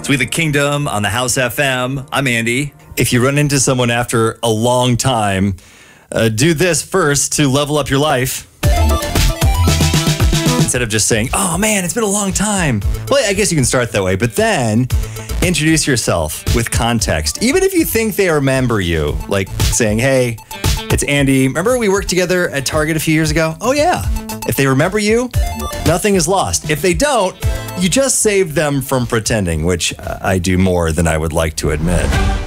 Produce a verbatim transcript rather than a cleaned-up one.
We the Kingdom on the House F M. I'm Andy. If you run into someone after a long time, uh, do this first to level up your life. Instead of just saying, oh man, it's been a long time. Well, I guess you can start that way, but then introduce yourself with context. Even if you think they remember you, like saying, hey, it's Andy. Remember we worked together at Target a few years ago? Oh yeah. If they remember you, nothing is lost. If they don't, you just saved them from pretending, which I do more than I would like to admit.